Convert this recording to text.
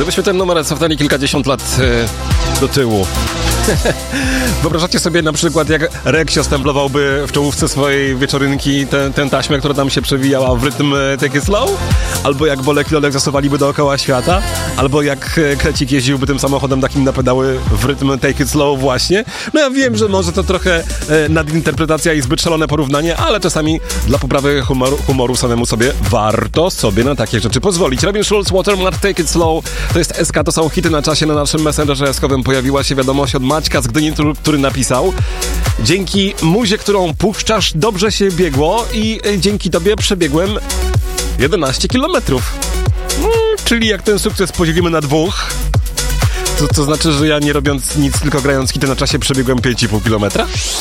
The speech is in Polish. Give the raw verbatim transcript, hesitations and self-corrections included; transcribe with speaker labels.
Speaker 1: Gdybyśmy ten numer cofnęli kilkadziesiąt lat e, do tyłu. Wyobrażacie sobie na przykład, jak Reksio stemplowałby w czołówce swojej wieczorynki tę taśmę, która tam się przewijała w rytm Take It Slow? Albo jak Bolek i Lolek zasuwaliby dookoła świata? Albo jak Krecik jeździłby tym samochodem takim na pedały w rytm Take It Slow właśnie? No ja wiem, że może to trochę e, nadinterpretacja i zbyt szalone porównanie, ale czasami dla poprawy humoru, humoru samemu sobie warto sobie na takie rzeczy pozwolić. Robin Schulz, Watermark, Take It Slow, to jest S K, to są hity na czasie. Na naszym Messengerze eskowym pojawiła się wiadomość od Maćka z Gdyni, który napisał: dzięki muzie, którą puszczasz, dobrze się biegło i dzięki tobie przebiegłem jedenaście kilometrów. No, czyli jak ten sukces podzielimy na dwóch, to, to znaczy, że ja nie robiąc nic, tylko grając hity na czasie, przebiegłem pięć i pół kilometra?